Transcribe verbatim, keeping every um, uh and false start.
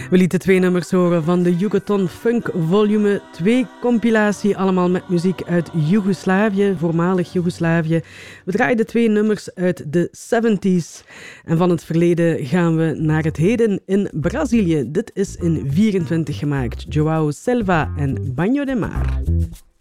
We lieten twee nummers horen van de Yucaton Funk Volume twee compilatie, allemaal met muziek uit Joegoslavië, voormalig Joegoslavië. We draaiden twee nummers uit de zeventig en van het verleden gaan we naar het heden in Brazilië. Dit is in vierentwintig gemaakt, João Selva en Banho de Mar.